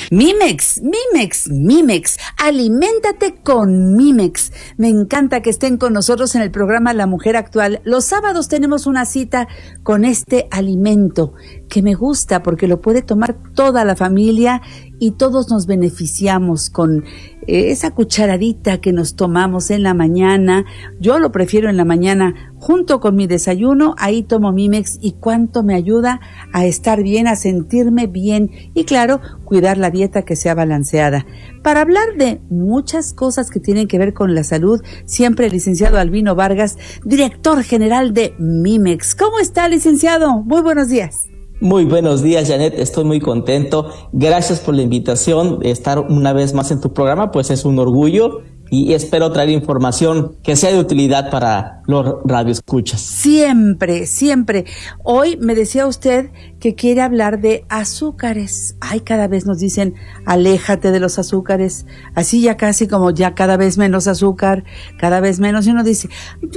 Mimex, aliméntate con Mimex. Me encanta que estén con nosotros en el programa La Mujer Actual. Los sábados tenemos una cita con este alimento que me gusta porque lo puede tomar toda la familia y todos nos beneficiamos con esa cucharadita que nos tomamos en la mañana. Yo lo prefiero en la mañana junto con mi desayuno. Ahí tomo Mimex y cuánto me ayuda a estar bien, a sentirme bien y claro, cuidar la dieta que sea balanceada. Para hablar de muchas cosas que tienen que ver con la salud, siempre el licenciado Albino Vargas, director general de Mimex. ¿Cómo está, licenciado? Muy buenos días. Muy buenos días, Janet. Estoy muy contento. Gracias por la invitación. Estar una vez más en tu programa, pues es un orgullo y espero traer información que sea de utilidad para los radioescuchas. Siempre, siempre. Hoy me decía usted que quiere hablar de azúcares. Ay, cada vez nos dicen, aléjate de los azúcares. Así ya casi como ya cada vez menos azúcar, cada vez menos. Y uno dice,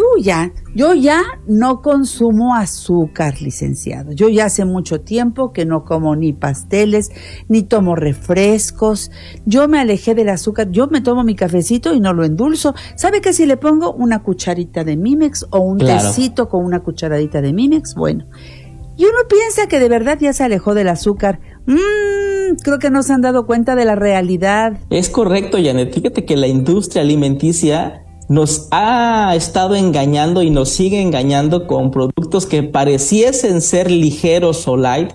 yo ya no consumo azúcar, licenciado. Yo ya hace mucho tiempo que no como ni pasteles, ni tomo refrescos. Yo me alejé del azúcar. Yo me tomo mi cafecito y no lo endulzo. ¿Sabe que si le pongo una cucharita de Mimex o un tecito con una cucharadita de Mimex? Bueno, y uno piensa que de verdad ya se alejó del azúcar. Creo que no se han dado cuenta de la realidad. Es correcto, Janet. Fíjate que la industria alimenticia nos ha estado engañando y nos sigue engañando con productos que pareciesen ser ligeros o light,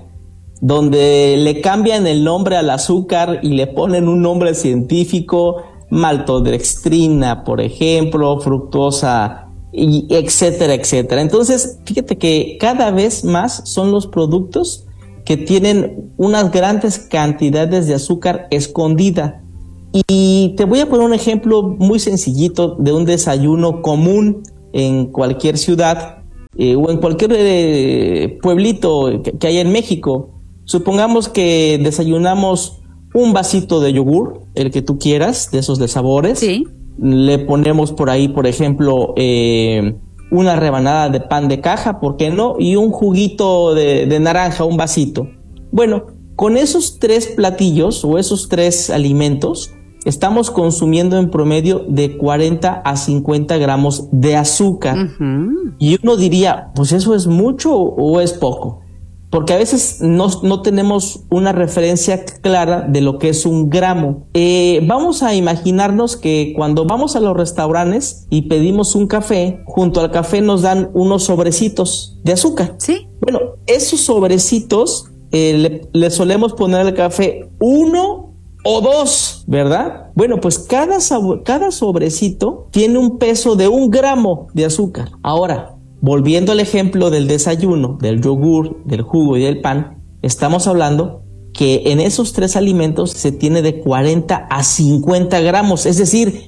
donde le cambian el nombre al azúcar y le ponen un nombre científico, maltodextrina, por ejemplo, fructosa, y etcétera, etcétera. Entonces, fíjate que cada vez más son los productos que tienen unas grandes cantidades de azúcar escondida. Y te voy a poner un ejemplo muy sencillito de un desayuno común en cualquier ciudad o en cualquier pueblito que haya en México. Supongamos que desayunamos un vasito de yogur, el que tú quieras, de esos de sabores. Sí. Le ponemos por ahí, por ejemplo, una rebanada de pan de caja, ¿por qué no? Y un juguito de naranja, un vasito. Bueno, con esos tres platillos o esos tres alimentos, estamos consumiendo en promedio de 40 a 50 gramos de azúcar. Uh-huh. Y uno diría, pues ¿eso es mucho o es poco? Porque a veces no tenemos una referencia clara de lo que es un gramo. Vamos a imaginarnos que cuando vamos a los restaurantes y pedimos un café, junto al café nos dan unos sobrecitos de azúcar. Sí. Bueno, esos sobrecitos le solemos poner al café 1 o 2, ¿verdad? Bueno, pues cada sobrecito tiene un peso de 1 gramo de azúcar. Ahora, volviendo al ejemplo del desayuno, del yogur, del jugo y del pan, estamos hablando que en esos tres alimentos se tiene de 40 a 50 gramos, es decir,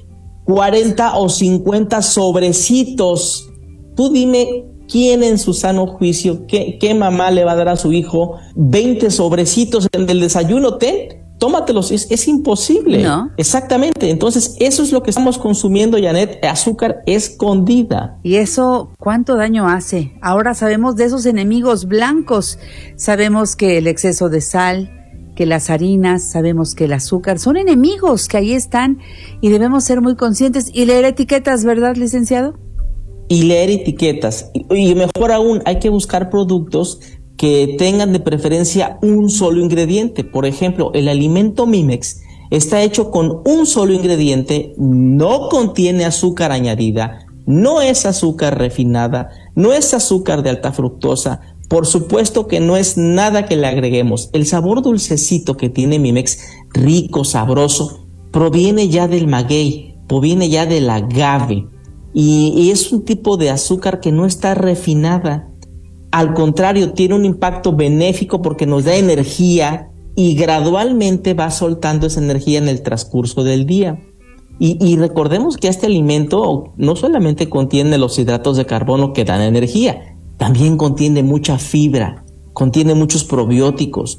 40 o 50 sobrecitos. Tú dime, ¿quién en su sano juicio, qué mamá le va a dar a su hijo 20 sobrecitos en el desayuno? Tómatelos, es imposible. No. Exactamente. Entonces, eso es lo que estamos consumiendo, Janet, azúcar escondida. ¿Y eso cuánto daño hace? Ahora sabemos de esos enemigos blancos. Sabemos que el exceso de sal, que las harinas, sabemos que el azúcar son enemigos que ahí están y debemos ser muy conscientes y leer etiquetas, ¿verdad, licenciado? Y leer etiquetas. Y mejor aún, hay que buscar productos que tengan de preferencia un solo ingrediente. Por ejemplo, el alimento Mimex está hecho con un solo ingrediente, no contiene azúcar añadida, no es azúcar refinada, no es azúcar de alta fructosa, por supuesto que no es nada que le agreguemos. El sabor dulcecito que tiene Mimex, rico, sabroso, proviene ya del maguey, proviene ya del agave, y es un tipo de azúcar que no está refinada. Al contrario, tiene un impacto benéfico porque nos da energía y gradualmente va soltando esa energía en el transcurso del día. Y recordemos que este alimento no solamente contiene los hidratos de carbono que dan energía, también contiene mucha fibra, contiene muchos probióticos,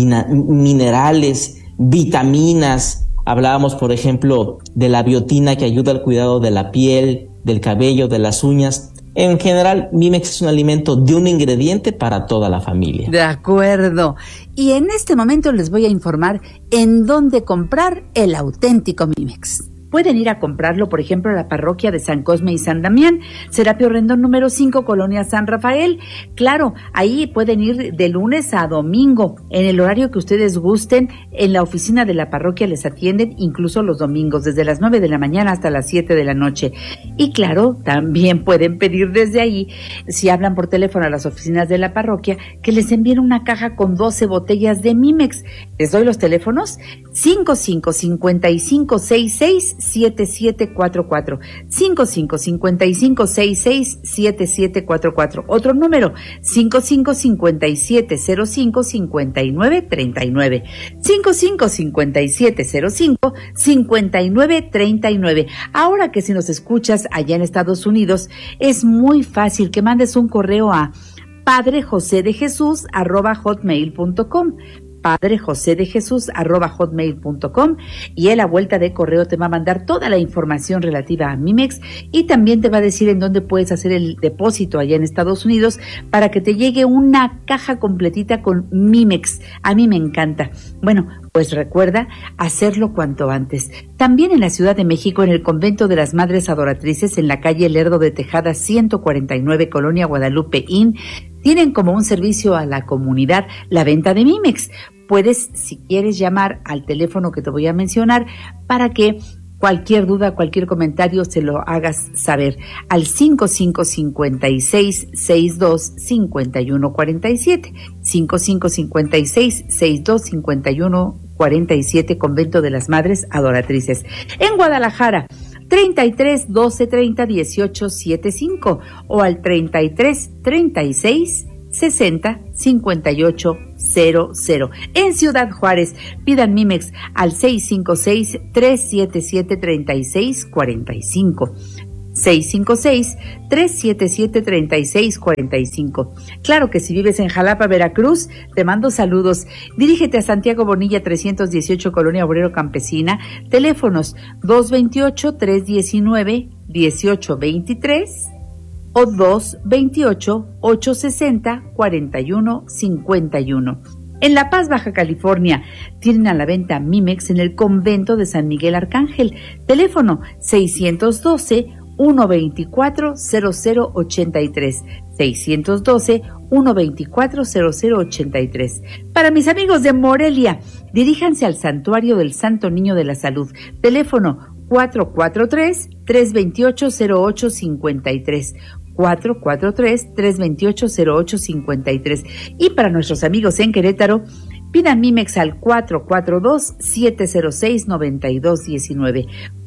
minerales, vitaminas. Hablábamos, por ejemplo, de la biotina que ayuda al cuidado de la piel, del cabello, de las uñas. En general, Mimex es un alimento de un ingrediente para toda la familia. De acuerdo. Y en este momento les voy a informar en dónde comprar el auténtico Mimex. Pueden ir a comprarlo, por ejemplo, a la parroquia de San Cosme y San Damián, Serapio Rendón número 5, Colonia San Rafael. Claro, ahí pueden ir de lunes a domingo, en el horario que ustedes gusten. En la oficina de la parroquia les atienden, incluso los domingos, desde las 9 de la mañana hasta las 7 de la noche. Y claro, también pueden pedir desde ahí, si hablan por teléfono a las oficinas de la parroquia, que les envíen una caja con 12 botellas de Mimex. Les doy los teléfonos: 55-55-66-7744, 55-55-66-7744. Otro número: 55-5705-5939, 55-5705-5939. Ahora que si nos escuchas allá en Estados Unidos, es muy fácil que mandes un correo a padrejosedejesus@hotmail.com, padrejosedejesus@hotmail.com, y él a vuelta de correo te va a mandar toda la información relativa a Mimex, y también te va a decir en dónde puedes hacer el depósito allá en Estados Unidos para que te llegue una caja completita con Mimex. A mí me encanta. Bueno, pues recuerda hacerlo cuanto antes. También en la Ciudad de México, en el Convento de las Madres Adoratrices, en la calle Lerdo de Tejada 149, Colonia Guadalupe Inn, tienen como un servicio a la comunidad la venta de Mimex. Puedes, si quieres, llamar al teléfono que te voy a mencionar para que cualquier duda, cualquier comentario se lo hagas saber al 5556-625147, 5556-625147, Convento de las Madres Adoratrices. En Guadalajara, 33 12 30 18 75 o al 33 36 60 58 00. En Ciudad Juárez, pidan Mimex al 656-377-3645. 656-377-3645. Claro que si vives en Jalapa, Veracruz, te mando saludos. Dirígete a Santiago Bonilla 318, Colonia Obrero Campesina. Teléfonos 228-319-1823 o 228-860-4151. En La Paz, Baja California, tienen a la venta Mimex en el Convento de San Miguel Arcángel. Teléfono 612-124-0083, 612-124-0083. Para mis amigos de Morelia, diríjanse al Santuario del Santo Niño de la Salud. Teléfono 443-328-0853. 443-328-0853. Y para nuestros amigos en Querétaro, pidan Mimex al 442-706-9219.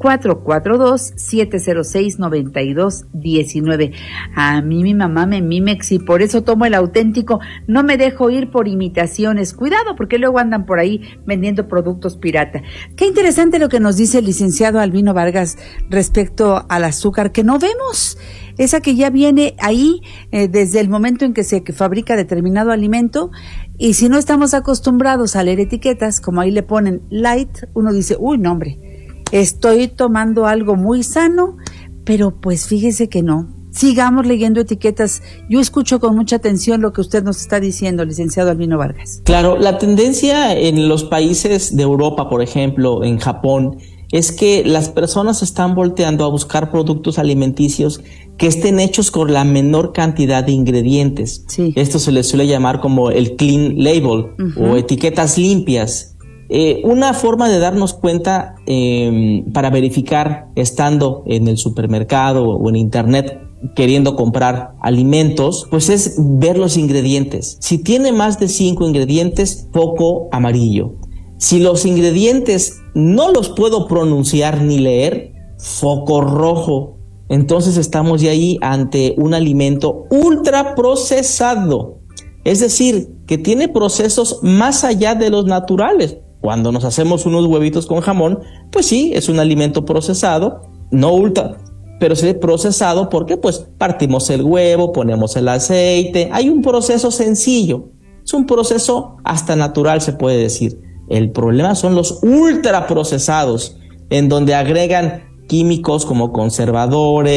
442-706-9219. A mí mi mamá me Mimex y por eso tomo el auténtico. No me dejo ir por imitaciones. Cuidado, porque luego andan por ahí vendiendo productos pirata. Qué interesante lo que nos dice el licenciado Albino Vargas respecto al azúcar que no vemos. Esa que ya viene ahí desde el momento en que se fabrica determinado alimento, y si no estamos acostumbrados a leer etiquetas, como ahí le ponen light, uno dice, uy, no hombre, estoy tomando algo muy sano, pero pues fíjese que no. Sigamos leyendo etiquetas. Yo escucho con mucha atención lo que usted nos está diciendo, licenciado Albino Vargas. Claro, la tendencia en los países de Europa, por ejemplo, en Japón, es que las personas están volteando a buscar productos alimenticios que estén hechos con la menor cantidad de ingredientes. Sí. Esto se le suele llamar como el clean label, o etiquetas limpias. Una forma de darnos cuenta para verificar estando en el supermercado o en internet queriendo comprar alimentos, pues es ver los ingredientes. Si tiene más de 5 ingredientes, foco amarillo. Si los ingredientes no los puedo pronunciar ni leer, foco rojo. Entonces estamos ya ahí ante un alimento ultraprocesado. Es decir, que tiene procesos más allá de los naturales. Cuando nos hacemos unos huevitos con jamón, pues sí, es un alimento procesado, no ultra, pero sí procesado porque pues partimos el huevo, ponemos el aceite. Hay un proceso sencillo. Es un proceso hasta natural, se puede decir. El problema son los ultraprocesados, en donde agregan químicos como conservadores,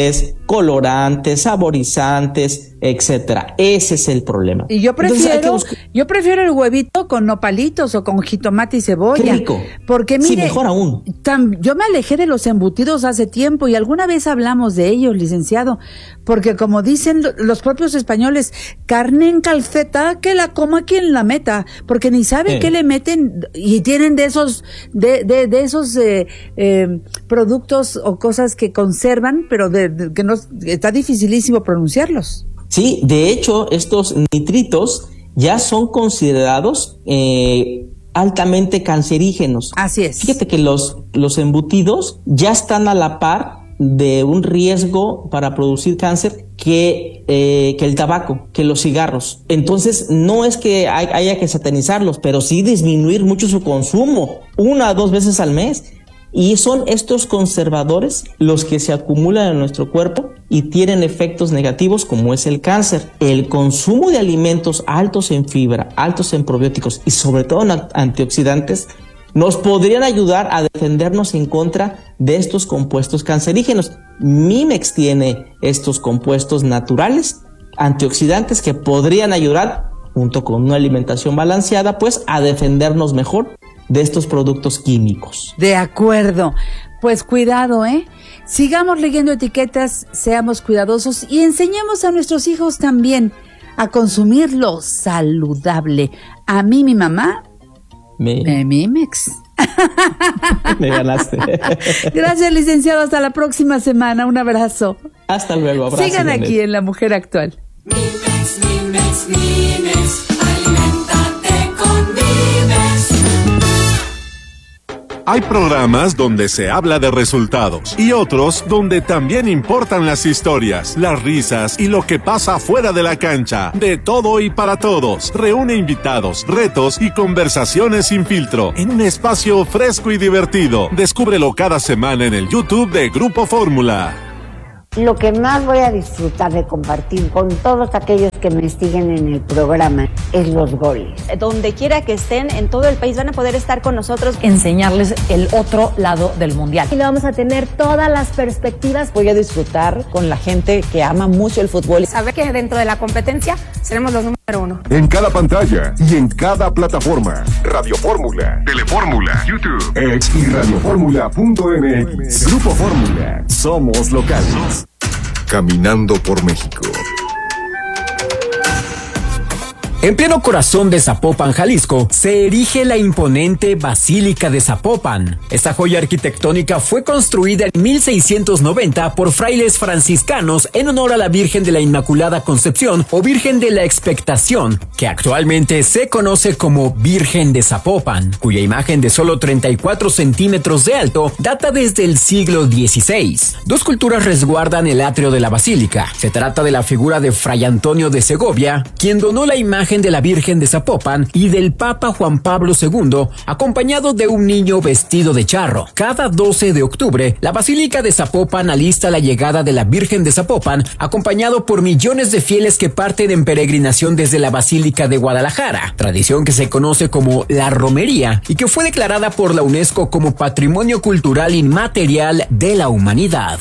colorantes, saborizantes, etcétera. Ese es el problema. Y yo prefiero el huevito con nopalitos o con jitomate y cebolla. Qué rico. Porque mire, sí, mejor aún. Yo me alejé de los embutidos hace tiempo y alguna vez hablamos de ellos, licenciado, porque como dicen los propios españoles, carne en calceta, que la coma quien la meta, porque ni saben qué le meten y tienen de esos productos o cosas que conservan, pero que no está dificilísimo pronunciarlos. Sí, de hecho, estos nitritos ya son considerados altamente cancerígenos. Así es. Fíjate que los embutidos ya están a la par de un riesgo para producir cáncer que el tabaco, que los cigarros. Entonces, no es que haya que satanizarlos, pero sí disminuir mucho su consumo, 1 o 2 veces al mes. Y son estos conservadores los que se acumulan en nuestro cuerpo y tienen efectos negativos como es el cáncer. El consumo de alimentos altos en fibra, altos en probióticos y sobre todo en antioxidantes nos podrían ayudar a defendernos en contra de estos compuestos cancerígenos. Mimex tiene estos compuestos naturales, antioxidantes que podrían ayudar, junto con una alimentación balanceada, pues a defendernos mejor de estos productos químicos. De acuerdo. Pues cuidado, sigamos leyendo etiquetas, seamos cuidadosos y enseñemos a nuestros hijos también a consumir lo saludable. A mí mi mamá me Mimex. Me ganaste. Gracias, licenciado. Hasta la próxima semana. Un abrazo. Hasta luego. Abrazo. Sigan aquí en La Mujer Actual. Mimex, Mimex, Mimex. Aliméntate con Mimex. Hay programas donde se habla de resultados y otros donde también importan las historias, las risas y lo que pasa fuera de la cancha. De todo y para todos. Reúne invitados, retos y conversaciones sin filtro en un espacio fresco y divertido. Descúbrelo cada semana en el YouTube de Grupo Fórmula. Lo que más voy a disfrutar de compartir con todos aquellos que me siguen en el programa es los goles. Donde quiera que estén, en todo el país van a poder estar con nosotros. Enseñarles el otro lado del mundial. Y le vamos a tener todas las perspectivas. Voy a disfrutar con la gente que ama mucho el fútbol. Saber que dentro de la competencia seremos los número 1. En cada pantalla y en cada plataforma. Radio Fórmula, Telefórmula, YouTube, X y radioformula.mx. Grupo Fórmula. Somos locales. Caminando por México. En pleno corazón de Zapopan, Jalisco, se erige la imponente Basílica de Zapopan. Esta joya arquitectónica fue construida en 1690 por frailes franciscanos en honor a la Virgen de la Inmaculada Concepción o Virgen de la Expectación, que actualmente se conoce como Virgen de Zapopan, cuya imagen de solo 34 centímetros de alto data desde el siglo XVI. 2 culturas resguardan el atrio de la basílica. Se trata de la figura de Fray Antonio de Segovia, quien donó la imagen de la Virgen de Zapopan, y del Papa Juan Pablo II, acompañado de un niño vestido de charro. Cada 12 de octubre, la Basílica de Zapopan alista la llegada de la Virgen de Zapopan, acompañado por millones de fieles que parten en peregrinación desde la Basílica de Guadalajara, tradición que se conoce como la romería y que fue declarada por la UNESCO como Patrimonio Cultural Inmaterial de la Humanidad.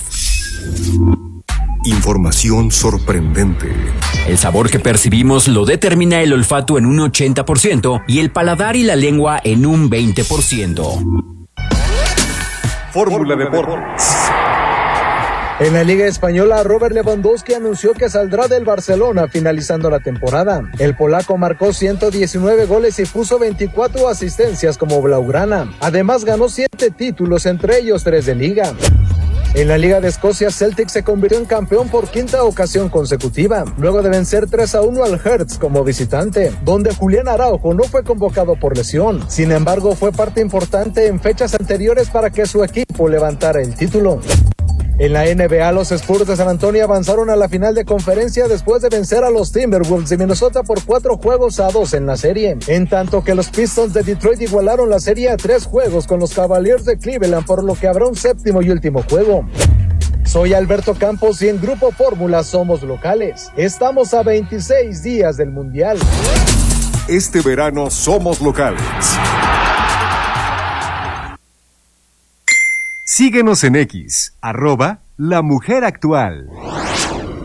Información sorprendente. El sabor que percibimos lo determina el olfato en un 80% y el paladar y la lengua en un 20%. Fórmula Deportes. En la Liga Española, Robert Lewandowski anunció que saldrá del Barcelona finalizando la temporada. El polaco marcó 119 goles y puso 24 asistencias como blaugrana. Además, ganó 7 títulos, entre ellos 3 de Liga. En la Liga de Escocia, Celtic se convirtió en campeón por 5ª ocasión consecutiva, luego de vencer 3-1 al Hearts como visitante, donde Julián Araujo no fue convocado por lesión. Sin embargo, fue parte importante en fechas anteriores para que su equipo levantara el título. En la NBA, los Spurs de San Antonio avanzaron a la final de conferencia después de vencer a los Timberwolves de Minnesota por 4-2 en la serie, en tanto que los Pistons de Detroit igualaron la serie a 3 juegos con los Cavaliers de Cleveland, por lo que habrá un 7º y último juego. Soy Alberto Campos y en Grupo Fórmula somos locales. Estamos a 26 días del Mundial. Este verano somos locales. Síguenos en X, @LaMujerActual.